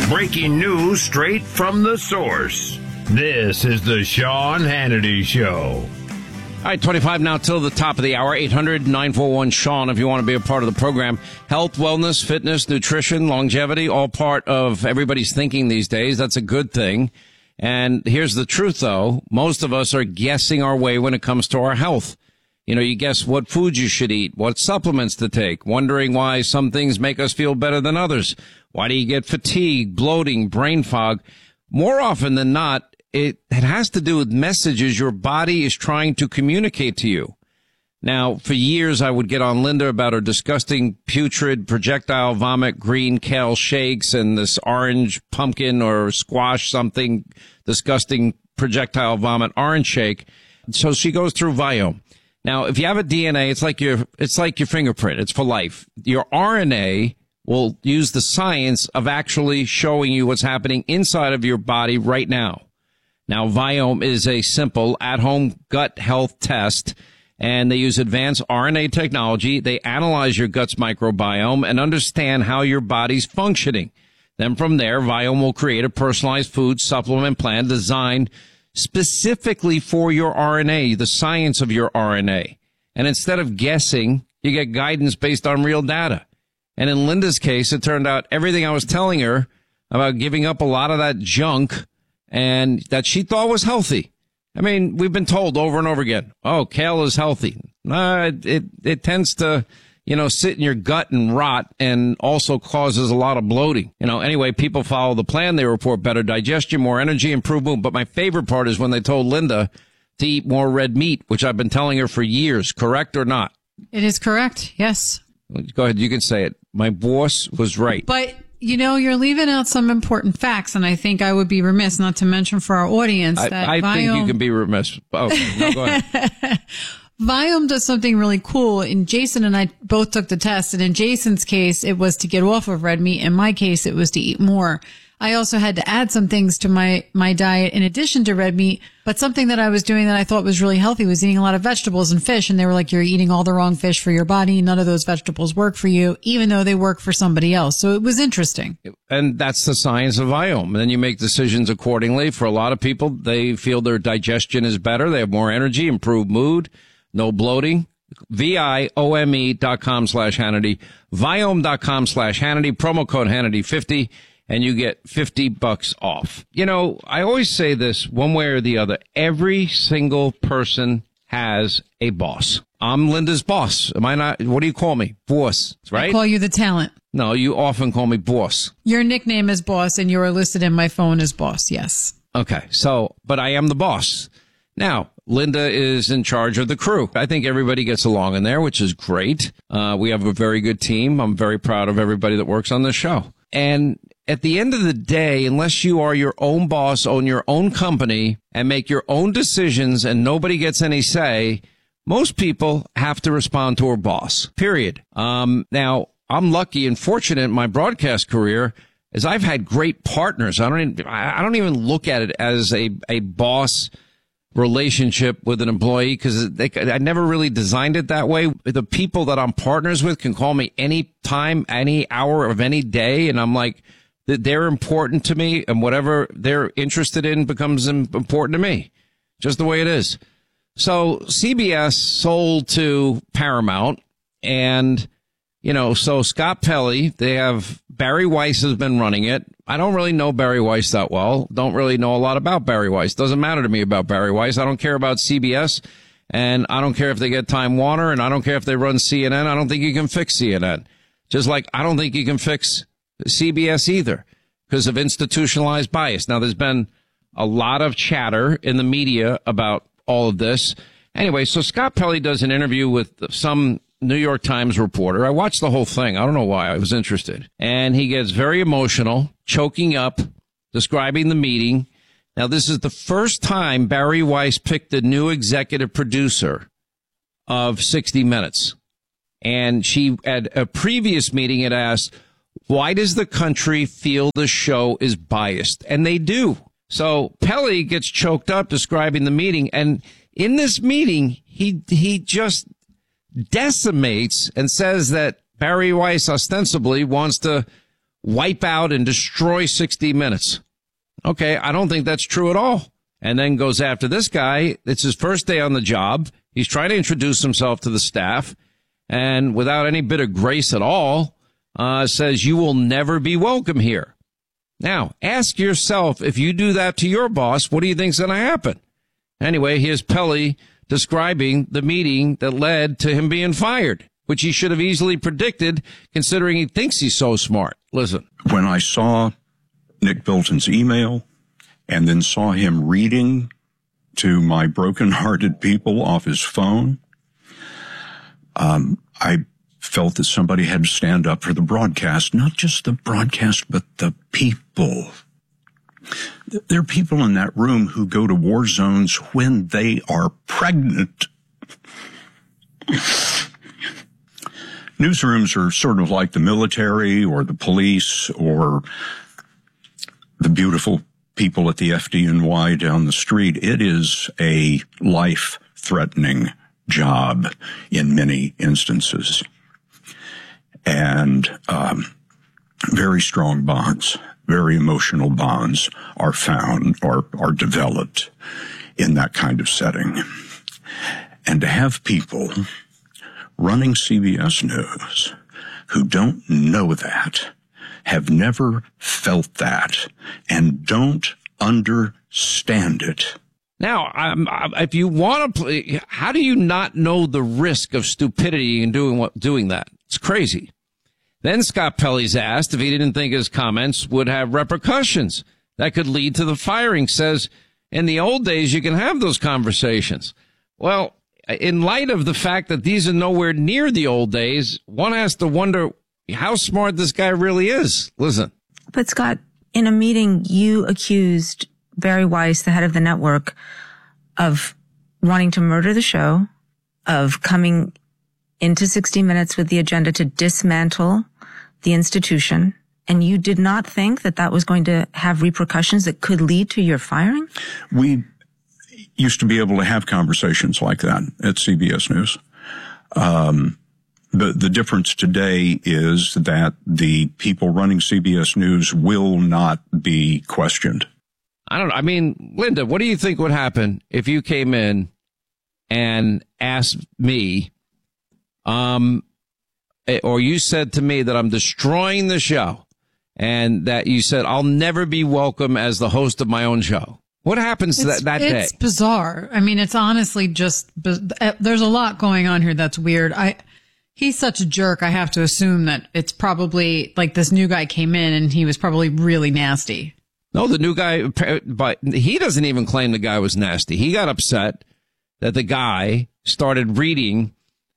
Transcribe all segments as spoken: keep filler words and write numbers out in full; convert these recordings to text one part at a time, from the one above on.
Breaking news straight from the source. This is the Sean Hannity Show. All right, twenty-five now till the top of the hour. eight hundred nine four one Sean if you want to be a part of the program. Health, wellness, fitness, nutrition, longevity, all part of everybody's thinking these days. That's a good thing. And here's the truth, though. Most of us are guessing our way when it comes to our health. You know, you guess what foods you should eat, what supplements to take, wondering why some things make us feel better than others. Why do you get fatigue, bloating, brain fog? More often than not, it, it has to do with messages your body is trying to communicate to you. Now, for years, I would get on Linda about her disgusting, putrid, projectile vomit, green kale shakes and this orange pumpkin or squash something, disgusting projectile vomit orange shake. So she goes through Viome. Now, if you have a D N A, it's like your, it's like your fingerprint. It's for life. Your R N A will use the science of actually showing you what's happening inside of your body right now. Now, Viome is a simple at-home gut health test, and they use advanced R N A technology. They analyze your gut's microbiome and understand how your body's functioning. Then from there, Viome will create a personalized food supplement plan designed specifically for your R N A, the science of your R N A. And instead of guessing, you get guidance based on real data. And in Linda's case, it turned out everything I was telling her about giving up a lot of that junk and that she thought was healthy. I mean, we've been told over and over again, oh, kale is healthy. Uh, it, it, it tends to, you know, sit in your gut and rot and also causes a lot of bloating. You know, anyway, people follow the plan. They report better digestion, more energy, improved mood. But my favorite part is when they told Linda to eat more red meat, which I've been telling her for years. Correct or not? It is correct. Yes. Go ahead. You can say it. My boss was right. But, you know, you're leaving out some important facts, and I think I would be remiss not to mention for our audience I, that I Viome... think you can be remiss. Oh, no, go ahead. Viome does something really cool, and Jason and I both took the test, and in Jason's case, it was to get off of red meat. In my case, it was to eat more. I also had to add some things to my, my diet in addition to red meat, but something that I was doing that I thought was really healthy was eating a lot of vegetables and fish, and they were like, you're eating all the wrong fish for your body. None of those vegetables work for you, even though they work for somebody else. So it was interesting. And that's the science of Viome. And then you make decisions accordingly. For a lot of people, they feel their digestion is better. They have more energy, improved mood, no bloating. V-I-O-M-E dot com slash Hannity, Viome dot com slash Hannity, promo code Hannity fifty. And you get fifty bucks off. You know, I always say this one way or the other. Every single person has a boss. I'm Linda's boss. Am I not? What do you call me? Boss, right? I call you the talent. No, you often call me boss. Your nickname is boss, and you are listed in my phone as boss. Yes. Okay. So, but I am the boss. Now, Linda is in charge of the crew. I think everybody gets along in there, which is great. Uh, we have a very good team. I'm very proud of everybody that works on this show. And at the end of the day, unless you are your own boss, own your own company, and make your own decisions and nobody gets any say, most people have to respond to a boss, period. Um, now, I'm lucky and fortunate in my broadcast career as I've had great partners. I don't even, I don't even look at it as a, a boss relationship with an employee because I never really designed it that way. The people that I'm partners with can call me any time, any hour of any day, and I'm like, they're important to me, and whatever they're interested in becomes important to me. Just the way it is. So C B S sold to Paramount, and, you know, so Scott Pelley, they have, Barry Weiss has been running it. I don't really know Barry Weiss that well. Don't really know a lot about Barry Weiss. Doesn't matter to me about Barry Weiss. I don't care about C B S, and I don't care if they get Time Warner, and I don't care if they run C N N. I don't think you can fix C N N. Just like I don't think you can fix C B S either because of institutionalized bias. Now, there's been a lot of chatter in the media about all of this. Anyway, so Scott Pelley does an interview with some New York Times reporter. I watched the whole thing. I don't know why. I was interested. And he gets very emotional, choking up, describing the meeting. Now, this is the first time Barry Weiss picked a new executive producer of sixty minutes. And she, at a previous meeting, had asked, why does the country feel the show is biased? And they do. So Pelley gets choked up describing the meeting. And in this meeting, he he just decimates and says that Barry Weiss ostensibly wants to wipe out and destroy sixty minutes. Okay, I don't think that's true at all. And then goes after this guy. It's his first day on the job. He's trying to introduce himself to the staff, and without any bit of grace at all, uh, says you will never be welcome here. Now, ask yourself, if you do that to your boss, what do you think's going to happen? Anyway, here's Pelley describing the meeting that led to him being fired, which he should have easily predicted, considering he thinks he's so smart. Listen. When I saw Nick Bilton's email and then saw him reading to my broken-hearted people off his phone, um, I felt that somebody had to stand up for the broadcast, not just the broadcast, but the people. There are people in that room who go to war zones when they are pregnant. Newsrooms are sort of like the military or the police or the beautiful people at the F D N Y down the street. It is a life-threatening job in many instances. And um, very strong bonds, very emotional bonds are found or are developed in that kind of setting. And to have people running C B S News who don't know that, have never felt that, and don't understand it. Now, um, if you want to play, how do you not know the risk of stupidity in doing what, doing that? It's crazy. Then Scott Pelley's asked if he didn't think his comments would have repercussions that could lead to the firing. Says, in the old days, you can have those conversations. Well, in light of the fact that these are nowhere near the old days, one has to wonder how smart this guy really is. Listen. But Scott, in a meeting, you accused Barry Weiss, the head of the network, of wanting to murder the show, of coming into sixty minutes with the agenda to dismantle the institution, and you did not think that that was going to have repercussions that could lead to your firing? We used to be able to have conversations like that at C B S News. Um, the, the difference today is that the people running C B S News will not be questioned. I don't know. I mean, Linda, what do you think would happen if you came in and asked me, um, or you said to me that I'm destroying the show and that you said I'll never be welcome as the host of my own show? What happens it's, that, that it's day? It's bizarre. I mean, it's honestly just, there's a lot going on here that's weird. I, he's such a jerk. I have to assume that it's probably like this new guy came in and he was probably really nasty. No, the new guy, but he doesn't even claim the guy was nasty. He got upset that the guy started reading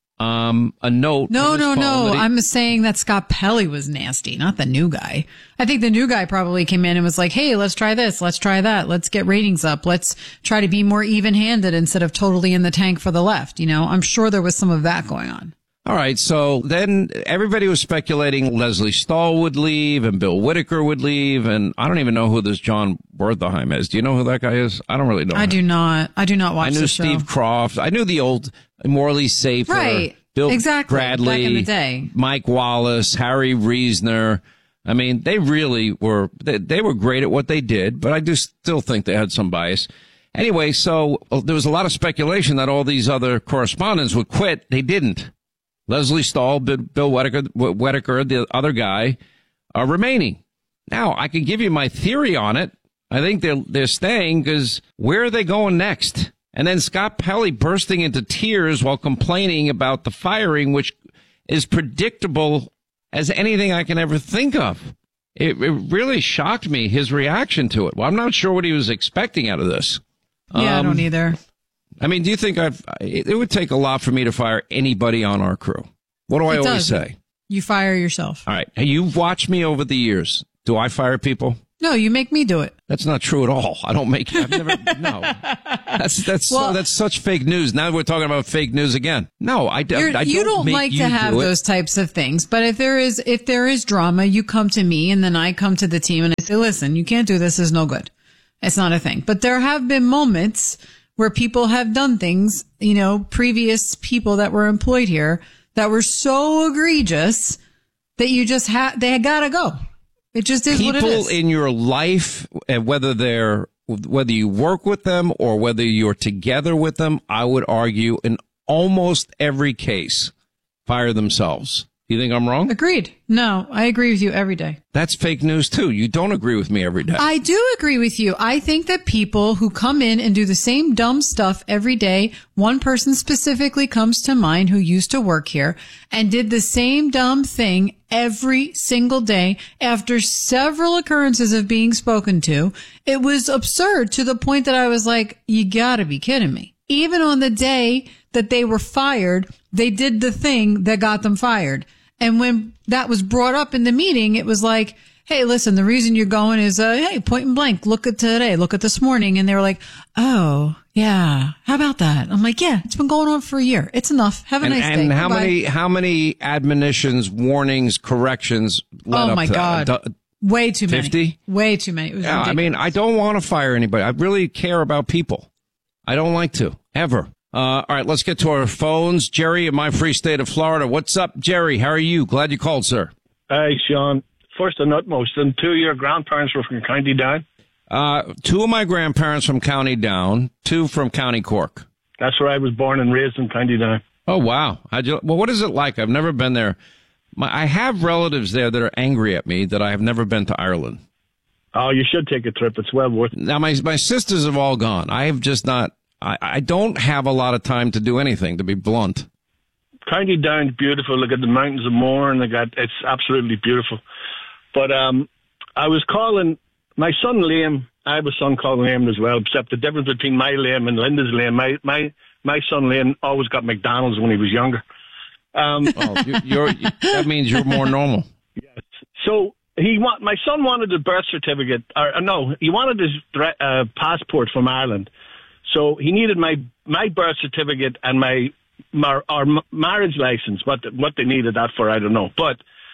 um a note. No, no, no. He, I'm saying that Scott Pelley was nasty, not the new guy. I think the new guy probably came in and was like, hey, let's try this. Let's try that. Let's get ratings up. Let's try to be more even handed instead of totally in the tank for the left. You know, I'm sure there was some of that going on. All right. So then everybody was speculating Leslie Stahl would leave and Bill Whitaker would leave. And I don't even know who this John Wertheim is. Do you know who that guy is? I don't really know. I him. do not. I do not watch I knew the show. Steve Croft. I knew the old Morley Safer. Right. Bill exactly. Bradley. Back in the day. Mike Wallace, Harry Reisner. I mean, they really were, they, they were great at what they did, but I do still think they had some bias. Anyway, so uh, there was a lot of speculation that all these other correspondents would quit. They didn't. Leslie Stahl, Bill Whitaker, Whitaker, the other guy, are remaining. Now, I can give you my theory on it. I think they're, they're staying because where are they going next? And then Scott Pelley bursting into tears while complaining about the firing, which is predictable as anything I can ever think of. It, it really shocked me, his reaction to it. Well, I'm not sure what he was expecting out of this. Yeah, um, I don't either. I mean, do you think I've, it would take a lot for me to fire anybody on our crew? What do I it always does. say? You fire yourself. All right. Hey, you've watched me over the years. Do I fire people? No, you make me do it. That's not true at all. I don't make, I've never, no. That's, that's, well, so, that's such fake news. Now we're talking about fake news again. No, I, I, I don't You don't make like you to have those types of things. But if there is, if there is drama, you come to me and then I come to the team and I say, listen, you can't do this. It's no good. It's not a thing. But there have been moments where people have done things, you know, previous people that were employed here that were so egregious that you just had, they gotta go. It just is what it People is. in your life, and whether they're whether you work with them or whether you're together with them, I would argue in almost every case, fire themselves. You think I'm wrong? Agreed. No, I agree with you every day. That's fake news too. You don't agree with me every day. I do agree with you. I think that people who come in and do the same dumb stuff every day, one person specifically comes to mind who used to work here and did the same dumb thing every single day after several occurrences of being spoken to. It was absurd to the point that I was like, you gotta be kidding me. Even on the day that they were fired, they did the thing that got them fired. And when that was brought up in the meeting, it was like, hey, listen, the reason you're going is, uh, hey, point and blank, look at today, look at this morning. And they were like, oh, yeah, how about that? I'm like, yeah, it's been going on for a year. It's enough. Have a and, nice and day. And how Goodbye. many, how many admonitions, warnings, corrections led Oh up my to God. that? Du- Way too many. fifty? Way too many. It was Yeah, I ridiculous. mean, I don't want to fire anybody. I really care about people. I don't like to, ever. Uh, all right, let's get to our phones. Jerry in my free state of Florida. What's up, Jerry? How are you? Glad you called, sir. Hi, Sean. First and utmost, and two of your grandparents were from County Down. Uh, two of my grandparents from County Down, two from County Cork. That's where I was born and raised, in County Down. Oh, wow. How'd you, well, what is it like? I've never been there. My, I have relatives there that are angry at me that I have never been to Ireland. Oh, you should take a trip. It's well worth it. Now, my my sisters have all gone. I have just not, I, I don't have a lot of time to do anything, to be blunt. County Down's beautiful. Look at the mountains of Moore, and they got, it's absolutely beautiful. But um, I was calling my son Liam. I have a son called Liam as well, except the difference between my Liam and Linda's Liam. My my my son Liam always got McDonald's when he was younger. Um, Oh, you, you're, that means you're more normal. Yes. So he want my son wanted a birth certificate, or uh, no, he wanted his uh, passport from Ireland. So he needed my my birth certificate and my mar, our marriage license. What the, what they needed that for, I don't know. But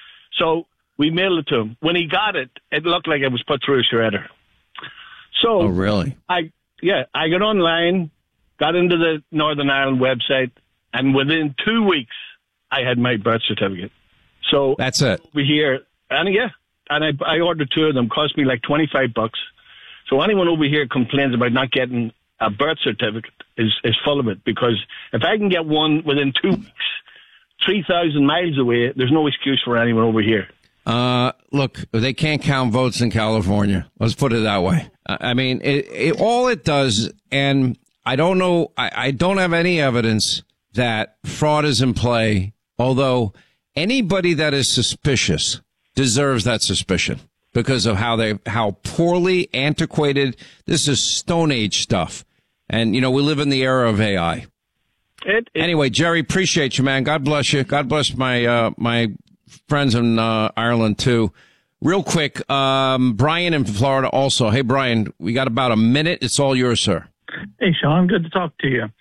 so we mailed it to him. When he got it, it looked like it was put through a shredder. So Oh, really? I yeah, I got online, got into the Northern Ireland website, and within two weeks, I had my birth certificate. So That's it. over here, and yeah, and I, I ordered two of them. Cost me like twenty-five bucks. So anyone over here complains about not getting a birth certificate is, is full of it, because if I can get one within two weeks, three thousand miles away, there's no excuse for anyone over here. Uh, look, they can't count votes in California. Let's put it that way. I I mean, it, it, all it does, and I don't know, I, I don't have any evidence that fraud is in play, although anybody that is suspicious deserves that suspicion because of how they, how poorly antiquated, this is Stone Age stuff. And, you know, we live in the era of A I. It, it, Anyway, Jerry, appreciate you, man. God bless you. God bless my, uh, my friends in, uh, Ireland too. Real quick, um, Brian in Florida also. Hey, Brian, we got about a minute. It's all yours, sir. Hey, Sean, good to talk to you.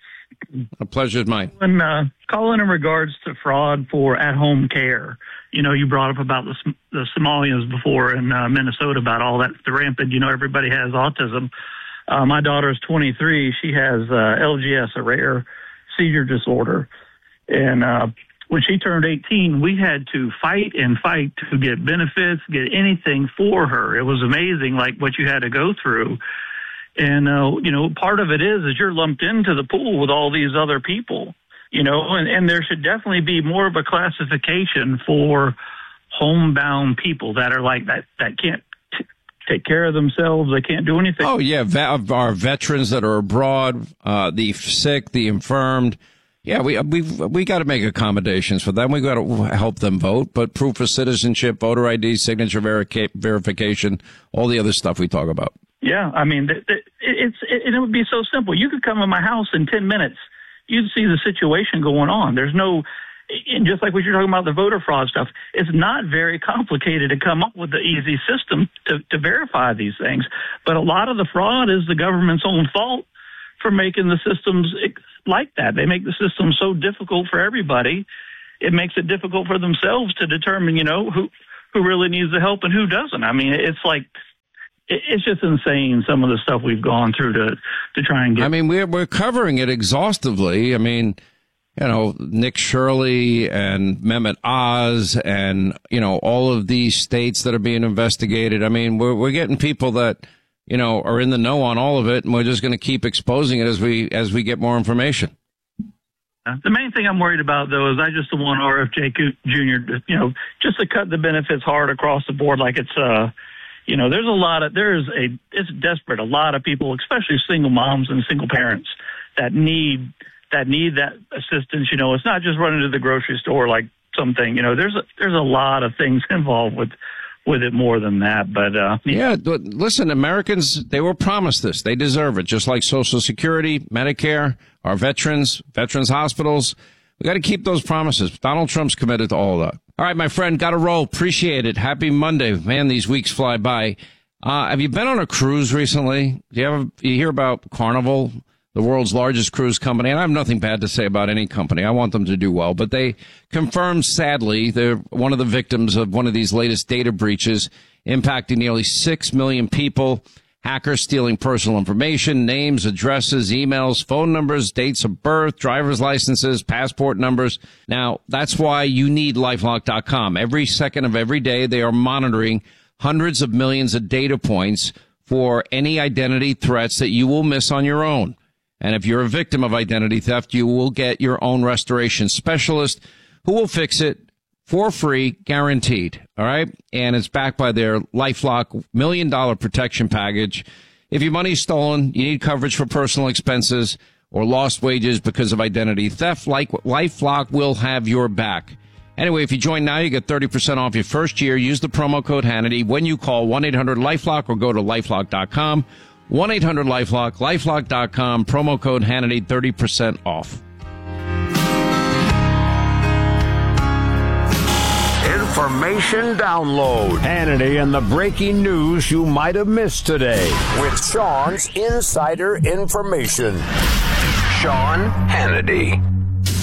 A pleasure is mine. When uh, calling in regards to fraud for at-home care, you know, you brought up about the, the Somalians before in uh, Minnesota about all that the rampant. You know, everybody has autism. Uh, my daughter is twenty-three. She has uh, L G S, a rare seizure disorder, and uh, when she turned eighteen, we had to fight and fight to get benefits, get anything for her. It was amazing, like what you had to go through. And, uh, you know, part of it is, is you're lumped into the pool with all these other people, you know, and, and there should definitely be more of a classification for homebound people that are like that, that can't t- take care of themselves. They can't do anything. Oh, yeah. Ve- our veterans that are abroad, uh, the sick, the infirmed. Yeah, we, we've, we got to make accommodations for them. We got to help them vote, but proof of citizenship, voter I D, signature verica- verification, all the other stuff we talk about. Yeah, I mean, it, it, it's it, it would be so simple. You could come to my house in ten minutes. You'd see the situation going on. There's no, and just like what you're talking about, the voter fraud stuff, it's not very complicated to come up with the easy system to, to verify these things. But a lot of the fraud is the government's own fault for making the systems like that. They make the system so difficult for everybody. It makes it difficult for themselves to determine, you know, who, who really needs the help and who doesn't. I mean, it's like, it's just insane, some of the stuff we've gone through to, to try and get. I mean, we're, we're covering it exhaustively. I mean, you know, Nick Shirley and Mehmet Oz and, you know, all of these states that are being investigated. I mean, we're, we're getting people that, you know, are in the know on all of it, and we're just going to keep exposing it as we as we get more information. The main thing I'm worried about, though, is I just want R F J Junior to, you know, just to cut the benefits hard across the board. Like it's, uh, you know, there's a lot of, there's a, it's desperate. A lot of people, especially single moms and single parents that need, that need that assistance. You know, it's not just running to the grocery store like something, you know, there's a, there's a lot of things involved with, with it more than that. But, uh, yeah, but listen, Americans, they were promised this. They deserve it. Just like Social Security, Medicare, our veterans, veterans hospitals. We got to keep those promises. Donald Trump's committed to all that. All right, my friend, got to roll. Appreciate it. Happy Monday. Man, these weeks fly by. Uh, have you been on a cruise recently? Do you ever you hear about Carnival, the world's largest cruise company? And I have nothing bad to say about any company. I want them to do well. But they confirmed, sadly, they're one of the victims of one of these latest data breaches impacting nearly six million people. Hackers stealing personal information, names, addresses, emails, phone numbers, dates of birth, driver's licenses, passport numbers. Now, that's why you need LifeLock dot com. Every second of every day, they are monitoring hundreds of millions of data points for any identity threats that you will miss on your own. And if you're a victim of identity theft, you will get your own restoration specialist who will fix it for free, guaranteed. All right. And it's backed by their LifeLock million dollar protection package. If your money's stolen, you need coverage for personal expenses or lost wages because of identity theft, like LifeLock will have your back. Anyway, if you join now, you get thirty percent off your first year. Use the promo code Hannity when you call one eight hundred LifeLock or go to LifeLock dot com. one eight hundred LifeLock, LifeLock dot com, promo code Hannity, thirty percent off. Information download. Hannity and the breaking news you might have missed today with Sean's insider information. Sean Hannity.